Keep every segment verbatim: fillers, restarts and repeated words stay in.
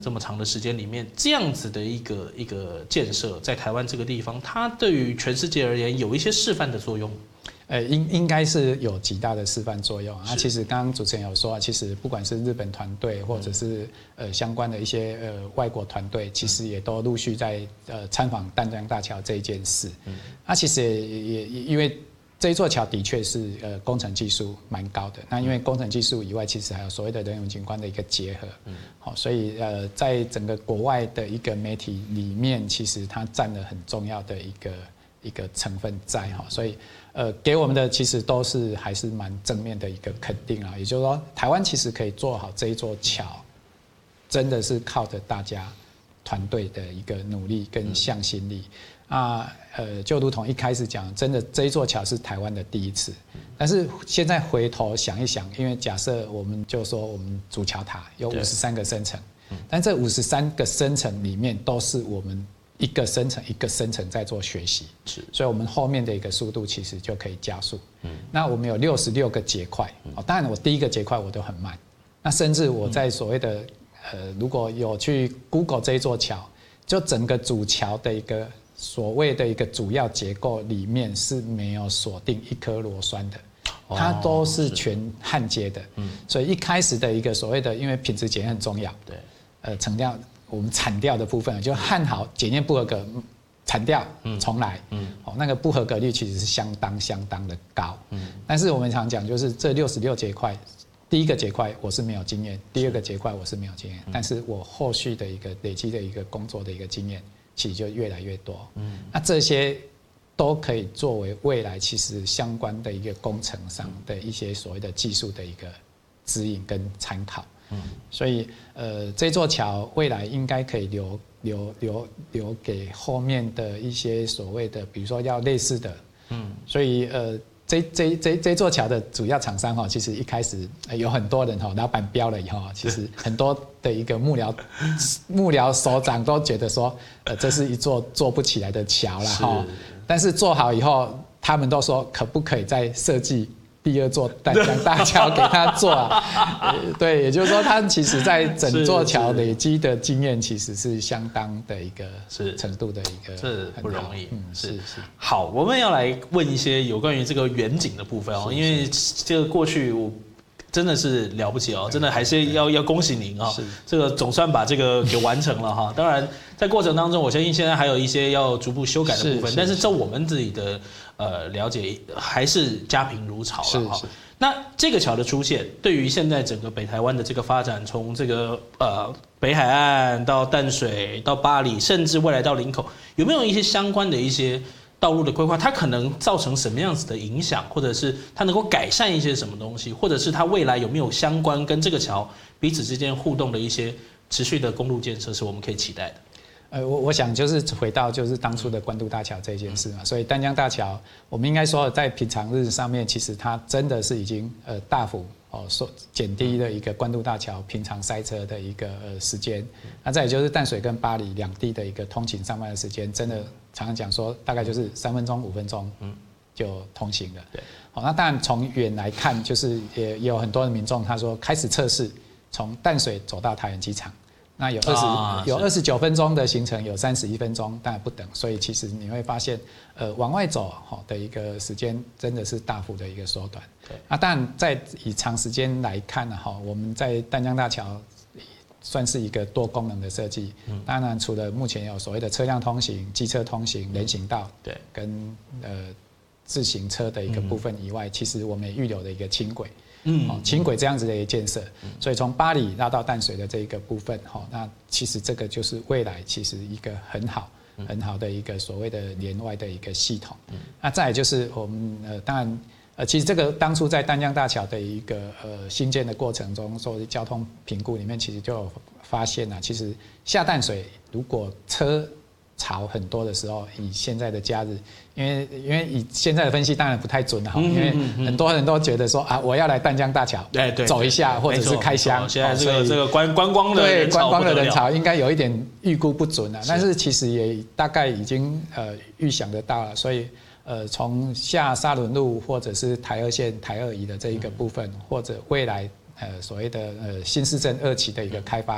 这么长的时间里面，这样子的一个一个建设，在台湾这个地方，它对于全世界而言有一些示范的作用。 呃，应应该是有极大的示范作用啊。其实刚刚主持人有说，其实不管是日本团队，或者是呃相关的一些呃外国团队，其实也都陆续在呃参访淡江大桥这一件事。嗯，那其实也也因为这一座桥的确是呃工程技术蛮高的。那因为工程技术以外，其实还有所谓的人文景观的一个结合。嗯，好，所以呃在整个国外的一个媒体里面，其实它占了很重要的一个一个成分在哈，所以。呃，给我们的其实都是还是蛮正面的一个肯定啊，也就是说，台湾其实可以做好这一座桥，真的是靠着大家团队的一个努力跟向心力啊。呃，就如同一开始讲，真的这一座桥是台湾的第一次，但是现在回头想一想，因为假设我们就说我们主桥塔有五十三个升层，但这五十三个升层里面都是我们。一个生成一个生成在做学习，是，所以我们后面的一个速度其实就可以加速。嗯，那我们有六十六个结块，哦，当然我第一个结块我都很慢，那甚至我在所谓的呃，如果有去 Google 这一座桥，就整个主桥的一个所谓的一个主要结构里面是没有锁定一颗螺栓的，它都是全焊接的。嗯，所以一开始的一个所谓的，因为品质检验很重要，对，呃，成料。我们铲掉的部分就焊好，检验不合格，铲掉，重来。嗯，哦，那个不合格率其实是相当相当的高。嗯，但是我们常讲，就是这六十六节块，第一个节块我是没有经验，第二个节块我是没有经验，但是我后续的一个累积的一个工作的一个经验，其实就越来越多。嗯，那这些都可以作为未来其实相关的一个工程上的一些所谓的技术的一个指引跟参考。嗯，所以呃，这座桥未来应该可以留留留留给后面的一些所谓的，比如说要类似的，嗯，所以呃，这这这这座桥的主要厂商哈，其实一开始有很多人哈，老板标了以后，其实很多的一个幕僚幕僚首长都觉得说，呃，这是一座做不起来的桥了哈，但是做好以后，他们都说可不可以再设计。第二座淡江大桥给他做啊，对，也就是说，他其实在整座桥累积的经验，其实是相当的一个程度的一个， 这不容易。嗯，是是。好，我们要来问一些有关于这个远景的部分哦，因为这个过去我。真的是了不起哦，真的还是要要恭喜您啊、哦！这个总算把这个给完成了哈。当然，在过程当中，我相信现在还有一些要逐步修改的部分，但是照我们自己的呃了解，还是家贫如潮了哈。那这个桥的出现，对于现在整个北台湾的这个发展，从这个呃北海岸到淡水到八里，甚至未来到林口，有没有一些相关的一些？道路的规划，它可能造成什么样子的影响，或者是它能够改善一些什么东西，或者是它未来有没有相关跟这个桥彼此之间互动的一些持续的公路建设，是我们可以期待的。 呃，我我想就是回到就是当初的关渡大桥这件事嘛，所以淡江大桥，我们应该说在平常日上面，其实它真的是已经呃大幅哦说减低了一个关渡大桥平常塞车的一个呃时间。那再也就是淡水跟八里两地的一个通勤上班的时间，真的常常讲说大概就是三分钟五分钟就通行了。对，好，那当然从远来看，就是也也有很多的民众他说开始测试从淡水走到桃园机场。那有二十、啊、有二十九分钟的行程，有三十一分钟，当然不等，所以其实你会发现，呃，往外走的一个时间真的是大幅的一个缩短。对，啊，当然在以长时间来看呢，哈，我们在淡江大桥算是一个多功能的设计。嗯，当然除了目前有所谓的车辆通行、机车通行、人行道，对，跟呃自行车的一个部分以外，嗯、其实我们也预留了一个轻轨。嗯，轻轨这样子的一个建设，所以从八里拉到淡水的这一个部分，哈，那其实这个就是未来其实一个很好、很好的一个所谓的连外的一个系统。那再来就是我们呃，当然呃，其实这个当初在淡江大桥的一个呃新建的过程中，作为交通评估里面，其实就有发现啊，其实下淡水如果车潮很多的时候，以现在的假日，因为因为以现在的分析当然不太准了，因为很多人都觉得说啊，我要来淡江大桥，对对，走一下或者是开箱。 现在这个这个观观光的对观光的人潮应该有一点预估不准了，但是其实也大概已经呃预想得到了，所以呃从下沙仑路或者是台二线台二乙的这一个部分，或者未来呃所谓的呃新市镇二期的一个开发。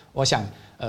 我想。